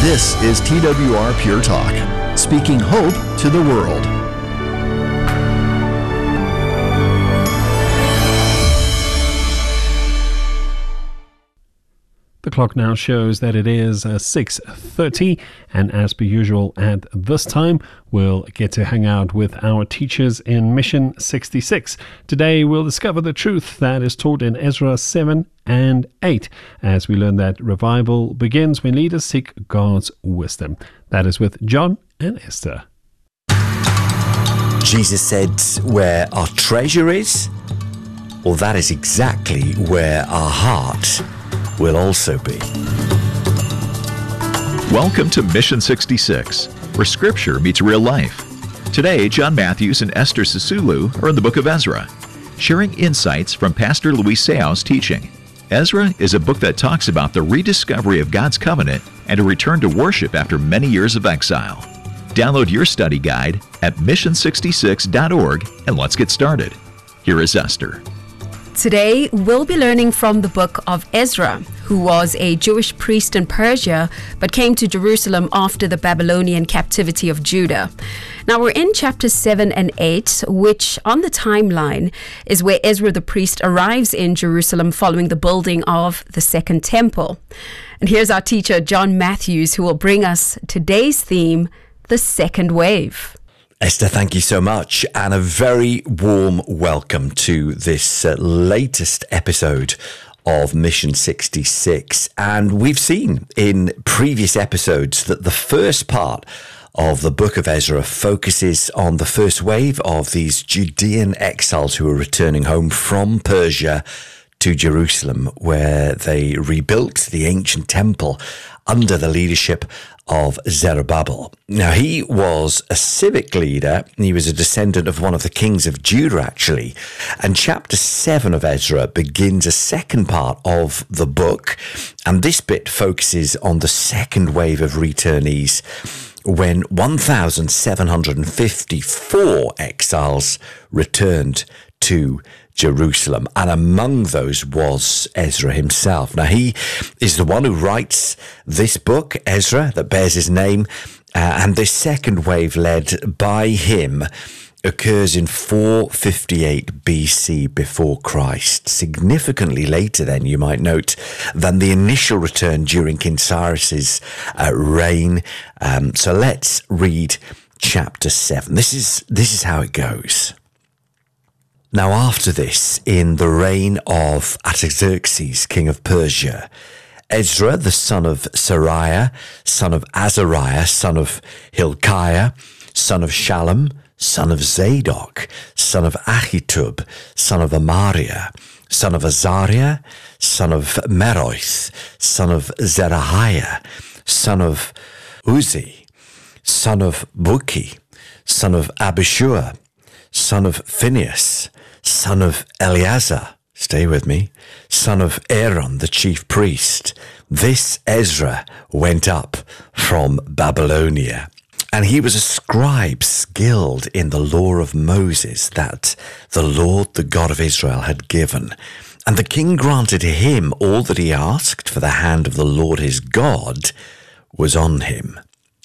This is TWR Pure Talk, speaking hope to the world. The clock now shows that it is 6:30, and as per usual at this time, we'll get to hang out with our teachers in Mission 66. Today we'll discover the truth that is taught in Ezra 7 and 8, as we learn that revival begins when leaders seek God's wisdom. That is with John and Esther. Jesus said, where our treasure is, well, that is exactly where our heart will also be. Welcome to Mission 66, where Scripture meets real life. Today, John Matthews and Esther Sisulu are in the book of Ezra, sharing insights from Pastor Luis Seau's teaching. Ezra is a book that talks about the rediscovery of God's covenant and a return to worship after many years of exile. Download your study guide at mission66.org and let's get started. Here is Esther. Today, we'll be learning from the book of Ezra, who was a Jewish priest in Persia, but came to Jerusalem after the Babylonian captivity of Judah. Now, we're in chapters 7 and 8, which on the timeline is where Ezra the priest arrives in Jerusalem following the building of the Second Temple. And here's our teacher, John Matthews, who will bring us today's theme, the second wave. Esther, thank you so much, and a very warm welcome to this latest episode of Mission 66. And we've seen in previous episodes that the first part of the book of Ezra focuses on the first wave of these Judean exiles who are returning home from Persia to Jerusalem, where they rebuilt the ancient temple under the leadership of Zerubbabel. Now, he was a civic leader. He was a descendant of one of the kings of Judah, actually. And chapter 7 of Ezra begins a second part of the book. And this bit focuses on the second wave of returnees when 1,754 exiles returned to Jerusalem, and among those was Ezra himself. Now, he is the one who writes this book, Ezra, that bears his name, and this second wave led by him occurs in 458 BC before Christ, significantly later then, you might note, than the initial return during King Cyrus's reign. So let's read chapter 7. This is how it goes. Now after this, in the reign of Artaxerxes, king of Persia, Ezra, the son of Sariah, son of Azariah, son of Hilkiah, son of Shallum, son of Zadok, son of Ahitub, son of Amariah, son of Azariah, son of Meroith, son of Zerahiah, son of Uzi, son of Buki, son of Abishua, son of Phinehas, son of Eleazar, stay with me, son of Aaron, the chief priest. This Ezra went up from Babylonia, and he was a scribe skilled in the law of Moses that the Lord, the God of Israel, had given. And the king granted him all that he asked, for the hand of the Lord his God was on him.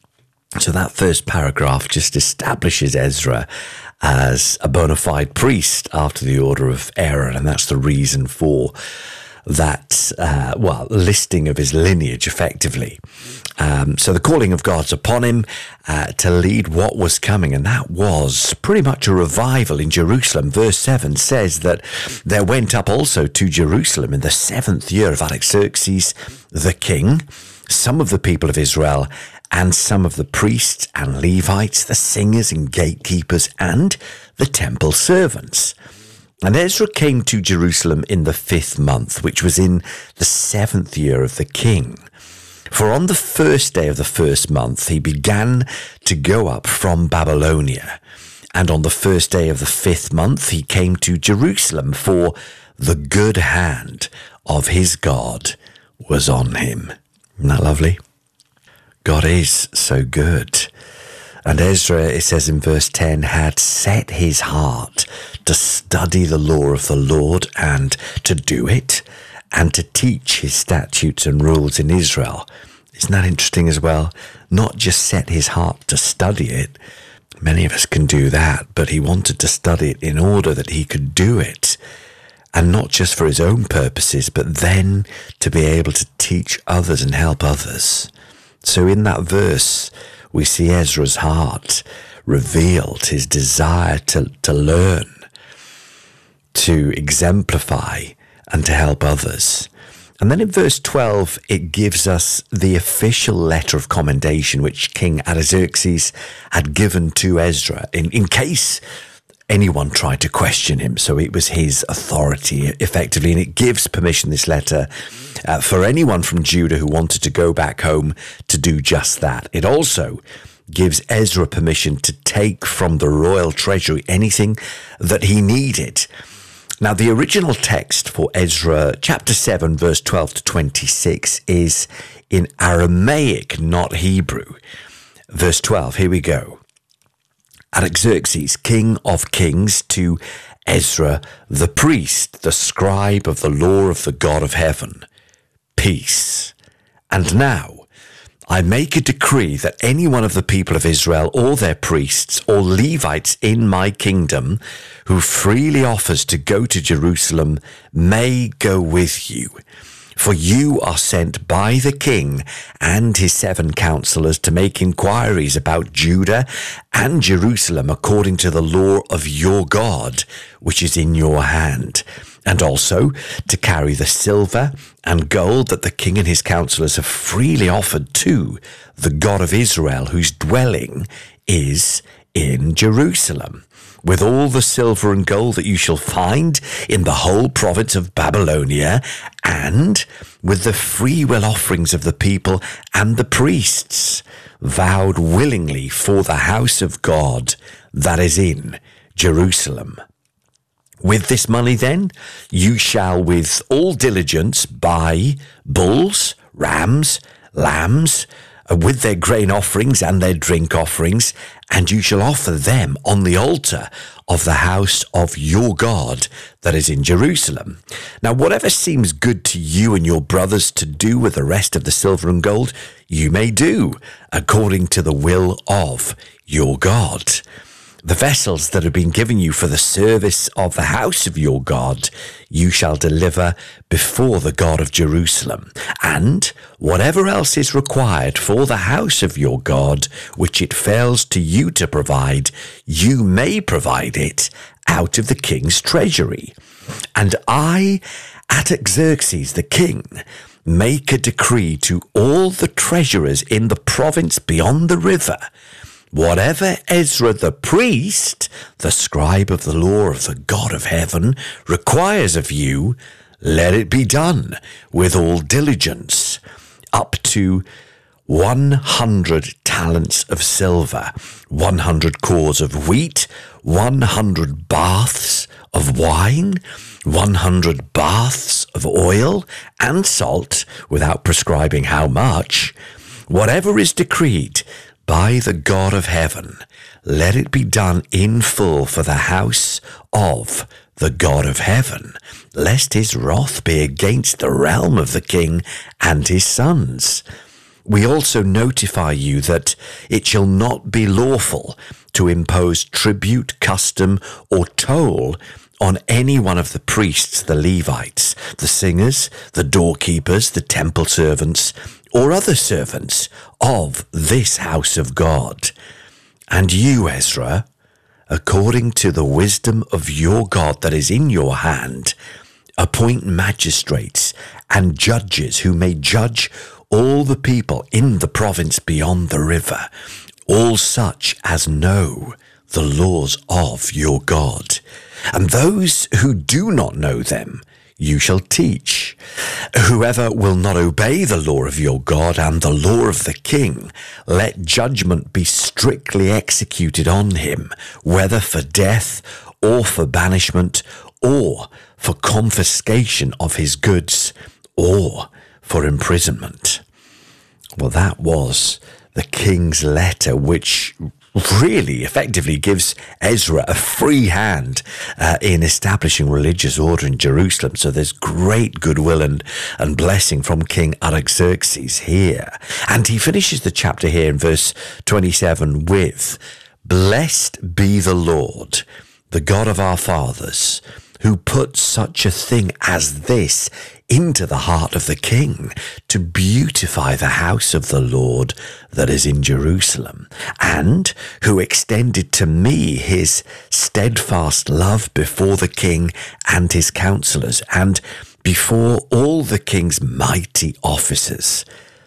So that first paragraph just establishes Ezra as a bona fide priest after the order of Aaron, and that's the reason for that, listing of his lineage, effectively. So the calling of God's upon him to lead what was coming, and that was pretty much a revival in Jerusalem. Verse 7 says that there went up also to Jerusalem in the 7th year of Artaxerxes the king some of the people of Israel, and some of the priests and Levites, the singers and gatekeepers, and the temple servants. And Ezra came to Jerusalem in the 5th month, which was in the 7th year of the king. For on the first day of the 1st month, he began to go up from Babylonia. And on the first day of the 5th month, he came to Jerusalem, for the good hand of his God was on him. Isn't that lovely? God is so good. And Ezra, it says in verse 10, had set his heart to study the law of the Lord and to do it, and to teach his statutes and rules in Israel. Isn't that interesting as well? Not just set his heart to study it. Many of us can do that, but he wanted to study it in order that he could do it. And not just for his own purposes, but then to be able to teach others and help others. So in that verse, we see Ezra's heart revealed, his desire to learn, to exemplify, and to help others. And then in verse 12, it gives us the official letter of commendation which King Artaxerxes had given to Ezra in case anyone tried to question him. So it was his authority, effectively, and it gives permission, this letter, for anyone from Judah who wanted to go back home to do just that. It also gives Ezra permission to take from the royal treasury anything that he needed. Now, the original text for Ezra chapter 7, verse 12 to 26 is in Aramaic, not Hebrew. Verse 12, here we go. Artaxerxes, king of kings, to Ezra the priest, the scribe of the law of the God of heaven. Peace. And now, I make a decree that any one of the people of Israel or their priests or Levites in my kingdom who freely offers to go to Jerusalem may go with you. For you are sent by the king and his 7 counselors to make inquiries about Judah and Jerusalem according to the law of your God, which is in your hand, and also to carry the silver and gold that the king and his counselors have freely offered to the God of Israel, whose dwelling is in Jerusalem, with all the silver and gold that you shall find in the whole province of Babylonia, and with the freewill offerings of the people and the priests, vowed willingly for the house of God that is in Jerusalem. With this money, then, you shall with all diligence buy bulls, rams, lambs, with their grain offerings and their drink offerings, and you shall offer them on the altar of the house of your God that is in Jerusalem. Now, whatever seems good to you and your brothers to do with the rest of the silver and gold, you may do according to the will of your God. The vessels that have been given you for the service of the house of your God, you shall deliver before the God of Jerusalem. And whatever else is required for the house of your God, which it fails to you to provide, you may provide it out of the king's treasury. And I, Artaxerxes the king, make a decree to all the treasurers in the province beyond the river, whatever Ezra the priest, the scribe of the law of the God of heaven, requires of you, let it be done with all diligence, up to 100 talents of silver, 100 cores of wheat, 100 baths of wine, 100 baths of oil and salt, without prescribing how much. Whatever is decreed by the God of heaven, let it be done in full for the house of the God of heaven, lest his wrath be against the realm of the king and his sons. We also notify you that it shall not be lawful to impose tribute, custom, or toll on any one of the priests, the Levites, the singers, the doorkeepers, the temple servants, or other servants of this house of God. And you, Ezra, according to the wisdom of your God that is in your hand, appoint magistrates and judges who may judge all the people in the province beyond the river, all such as know the laws of your God. And those who do not know them, you shall teach. Whoever will not obey the law of your God and the law of the king, let judgment be strictly executed on him, whether for death or for banishment or for confiscation of his goods or for imprisonment. Well, that was the king's letter, which really effectively gives Ezra a free hand in establishing religious order in Jerusalem. So there's great goodwill and blessing from King Artaxerxes here. And he finishes the chapter here in verse 27 with, "Blessed be the Lord, the God of our fathers, who put such a thing as this into the heart of the king, to beautify the house of the Lord that is in Jerusalem, and who extended to me his steadfast love before the king and his counselors, and before all the king's mighty officers.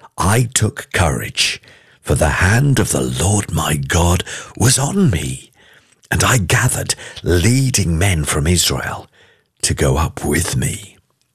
I took courage, for the hand of the Lord my God was on me, and I gathered leading men from Israel to go up with me."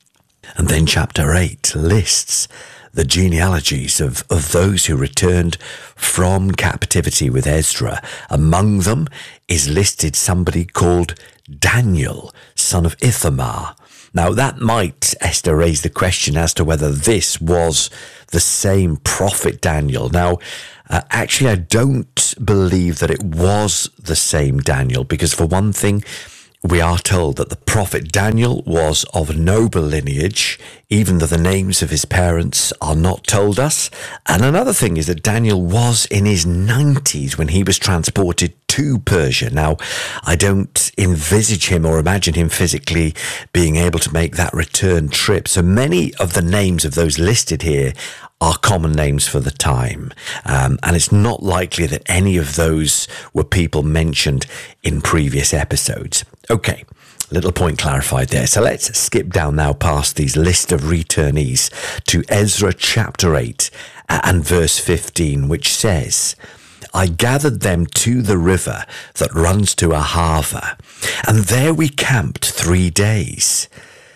And then chapter 8 lists the genealogies of those who returned from captivity with Ezra. Among them is listed somebody called Daniel, son of Ithamar. Now that might, Esther, raise the question as to whether this was the same prophet Daniel. Now, actually, I don't believe that it was the same Daniel, because for one thing, we are told that the prophet Daniel was of noble lineage, even though the names of his parents are not told us. And another thing is that Daniel was in his 90s when he was transported to Persia. Now, I don't envisage him or imagine him physically being able to make that return trip. So many of the names of those listed here are common names for the time. And it's not likely that any of those were people mentioned in previous episodes. Okay, little point clarified there. So let's skip down now past these list of returnees to Ezra chapter 8 and verse 15, which says, "I gathered them to the river that runs to Ahava, and there we camped 3 days.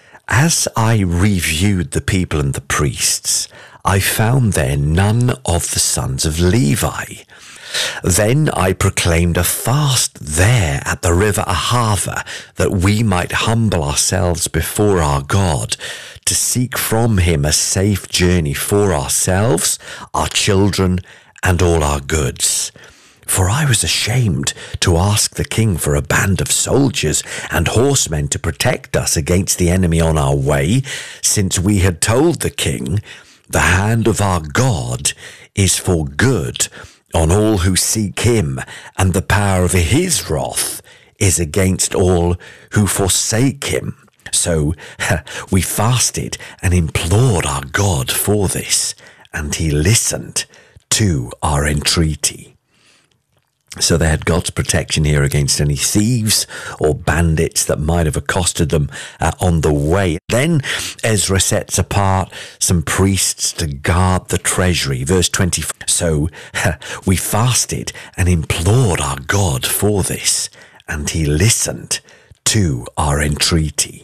As I reviewed the people and the priests, I found there none of the sons of Levi. Then I proclaimed a fast there at the river Ahava, that we might humble ourselves before our God, to seek from him a safe journey for ourselves, our children, and all our goods. For I was ashamed to ask the king for a band of soldiers and horsemen to protect us against the enemy on our way, since we had told the king, the hand of our God is for good on all who seek him, and the power of his wrath is against all who forsake him. So we fasted and implored our God for this, and he listened to our entreaty." So they had God's protection here against any thieves or bandits that might have accosted them on the way. Then Ezra sets apart some priests to guard the treasury. Verse 24. So we fasted and implored our God for this, and he listened to our entreaty.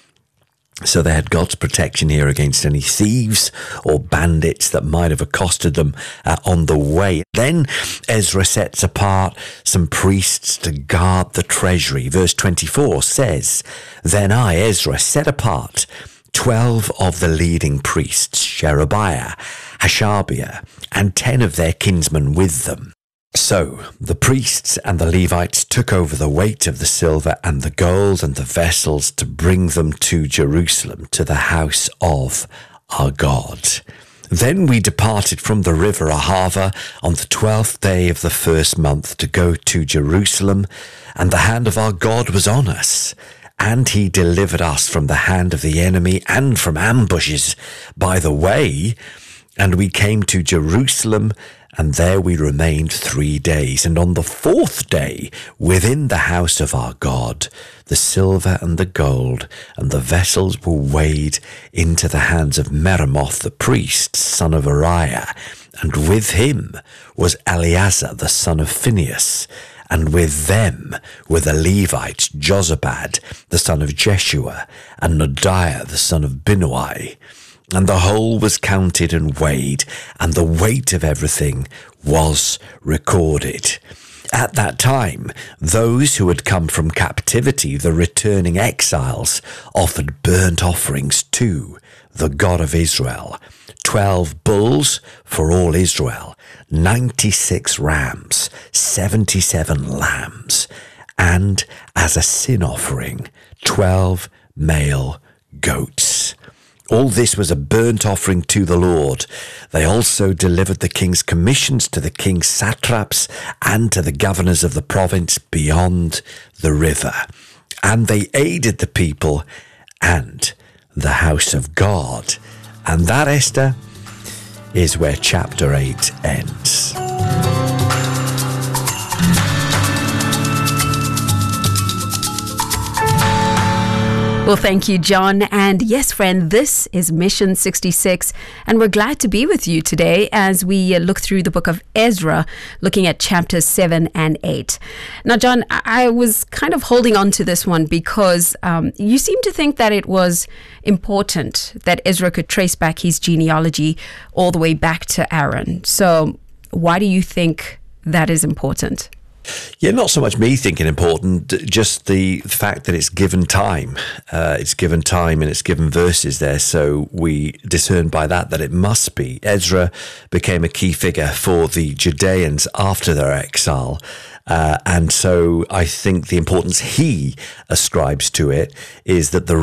So they had God's protection here against any thieves or bandits that might have accosted them on the way. Then Ezra sets apart some priests to guard the treasury. Verse 24 says, "Then I, Ezra, set apart 12 of the leading priests, Sherebiah, Hashabiah, and 10 of their kinsmen with them. So the priests and the Levites took over the weight of the silver and the gold and the vessels to bring them to Jerusalem, to the house of our God. Then we departed from the river Ahava on the 12th day of the first month to go to Jerusalem, and the hand of our God was on us. And he delivered us from the hand of the enemy and from ambushes by the way. And we came to Jerusalem, and there we remained 3 days. And on the 4th day, within the house of our God, the silver and the gold and the vessels were weighed into the hands of Meremoth the priest, son of Uriah. And with him was Eleazar the son of Phinehas. And with them were the Levites, Jozabad the son of Jeshua, and Nodiah the son of Binnui. And the whole was counted and weighed, and the weight of everything was recorded. At that time, those who had come from captivity, the returning exiles, offered burnt offerings to the God of Israel. 12 bulls for all Israel, 96 rams, 77 lambs, and as a sin offering, 12 male goats. All this was a burnt offering to the Lord. They also delivered the king's commissions to the king's satraps and to the governors of the province beyond the river. And they aided the people and the house of God. And that, Esther, is where chapter 8 ends. Well, thank you, John. And yes, friend, this is Mission 66. And we're glad to be with you today as we look through the book of Ezra, looking at chapters 7 and 8. Now, John, I was kind of holding on to this one because you seem to think that it was important that Ezra could trace back his genealogy all the way back to Aaron. So why do you think that is important? Yeah, not so much me thinking important, just the fact that it's given time. It's given time and it's given verses there. So we discern by that it must be. Ezra became a key figure for the Judeans after their exile. And so I think the importance he ascribes to it is that the